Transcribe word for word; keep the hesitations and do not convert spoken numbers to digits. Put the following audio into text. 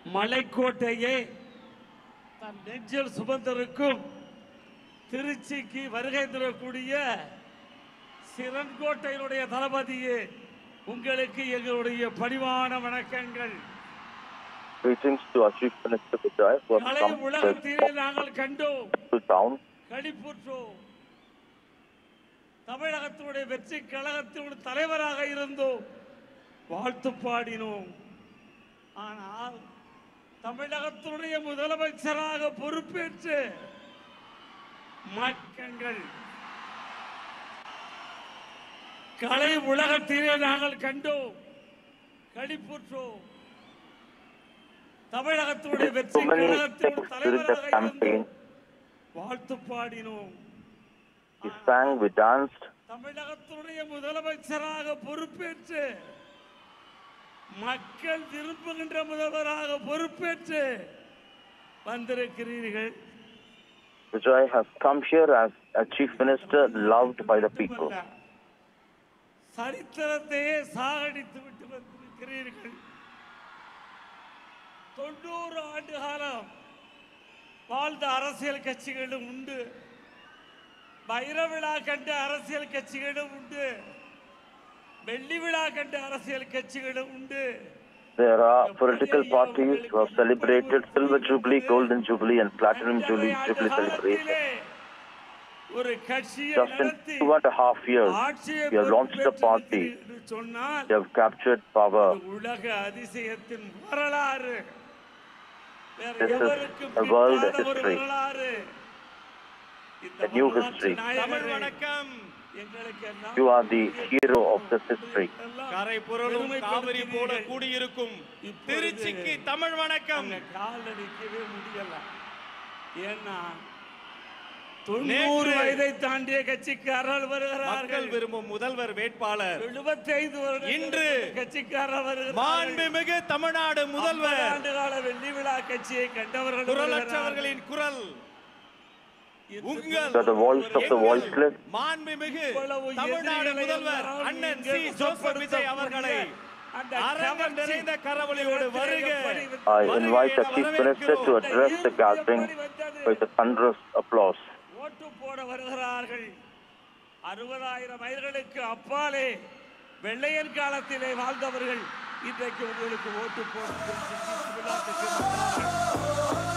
மலைக்கோட்டையை தன் நெஞ்சில் சுமந்திருக்கும் திருச்சிக்கு வருகை தரக்கூடிய சிறன்கோட்டையினுடைய தளபதியே, உங்களுக்கு எங்களுடைய பணிவான வணக்கங்கள். Greetings to our Chief Minister Vijay, who has come உலகத்திலே நாங்கள் கண்டோம், to town. களிப்புற்றோம். தமிழகத்தினுடைய வெற்றி கழகத்தினுடைய தலைவராக இருந்தோம், வாழ்த்து பாடினோம். ஆனால் தமிழகத்தினுடைய முதலமைச்சராக பொறுப்பேற்று மக்கள் கலை உலகத்திலே நாங்கள் கண்டோம், களிப்புற்றோம். தமிழகத்தினுடைய வெற்றி கழகத்தினுடைய தலைவராக இருந்தோம், வாழ்த்து பாடினோம். We sang, we danced. தமிழகத்தினுடைய முதலமைச்சராக பொறுப்பேற்று மக்கள் விரும்புகின்ற முதல்வராக பொறுப்பேற்று வந்திருக்கிறீர்கள். Vijay has come here as a Chief Minister loved by the people. சரித்திரத்தையே சாகடித்து விட்டு வந்திருக்கிறீர்கள். தொண்ணூறு ஆண்டு காலம் வாழ்ந்த அரசியல் கட்சிகளும் உண்டு, வைர விழா கண்ட அரசியல் கட்சிகளும் உண்டு, வெள்ளி விழா கண்ட அரசியல் கட்சிகளும் உண்டு. There are political parties who have celebrated Silver Jubilee, Golden Jubilee and Platinum Jubilee, Jubilee celebration. Just in two and a half years, we have launched a party. We have captured power. This is a world history, a new history. You are the hero of this history. கரை புரளும் காவிரி போல கூடியிருக்கும் திருச்சிக்கு தமிழ் வணக்கம். காலடிக்கவே முடியல. ஏன்னா தொண்ணூறு வயதை தாண்டிய கட்சிக்காரர்கள் வருகிறார்கள். மக்கள் விரும்பும் முதல்வர் வேட்பாளர் எழுபத்தி ஐந்து வருடம் இன்று கட்சிக்காரர் வருகிறார்கள். மாண்புமிகு தமிழ்நாடு முதல்வர் ஆண்டு கால வெள்ளி விழா கட்சியை கண்டவர்கள், குரலற்றவர்களின் குரல், உங்கள் the voice of the voiceless. மாண்புமிகு தமிழ்நாடு முதல்வர் அண்ணன் சி ஜோசப் விஜய் அவர்களை அரங்கம் நிறைந்த கரவொலியோடு வருக. I invite the Chief Minister to address the gathering with a thunderous applause. ஓட்டு போட வருகிறார்கள். அறுபதாயிரம் மைல்களுக்கு அப்பாலே வெள்ளையன் காலத்திலே வாழ்ந்தவர்கள் இன்றைக்கு உங்களுக்கு ஓட்டு போட